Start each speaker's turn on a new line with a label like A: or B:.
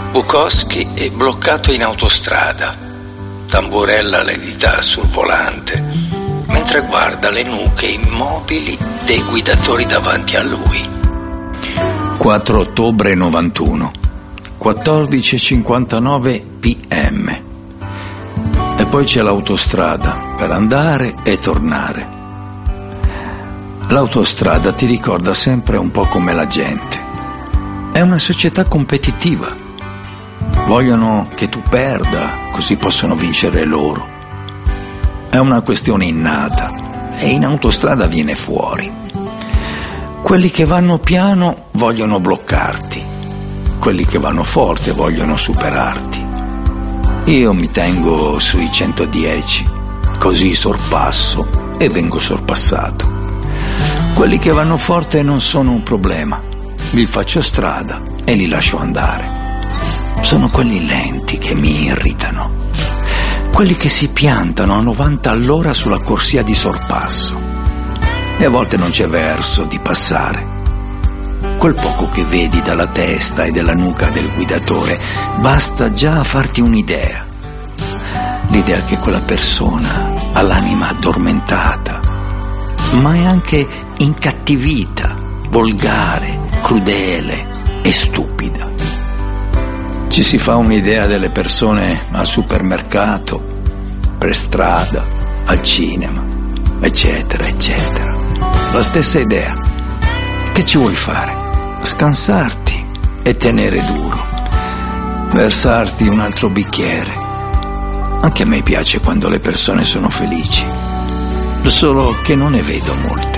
A: Bukowski è bloccato in autostrada, tamburella le dita sul volante, mentre guarda le nuche immobili dei guidatori davanti a lui. 4 ottobre 91, 14:59 p.m. E poi c'è l'autostrada per andare e tornare. L'autostrada ti ricorda sempre un po' come la gente. È una società competitiva. Vogliono che tu perda, così possono vincere loro. È una questione innata e in autostrada viene fuori. Quelli che vanno piano vogliono bloccarti, quelli che vanno forte vogliono superarti. Io mi tengo sui 110, così sorpasso e vengo sorpassato. Quelli che vanno forte non sono un problema, li faccio strada e li lascio andare. Sono quelli lenti che mi irritano, quelli che si piantano a 90 all'ora sulla corsia di sorpasso e a volte non c'è verso di passare. Quel poco che vedi dalla testa e dalla nuca del guidatore basta già a farti un'idea. L'idea che quella persona ha l'anima addormentata, ma è anche incattivita, volgare, crudele e stupida. Ci si fa un'idea delle persone al supermercato, per strada, al cinema, eccetera, eccetera. La stessa idea. Che ci vuoi fare? Scansarti e tenere duro. Versarti un altro bicchiere. Anche a me piace quando le persone sono felici. Solo che non ne vedo molte.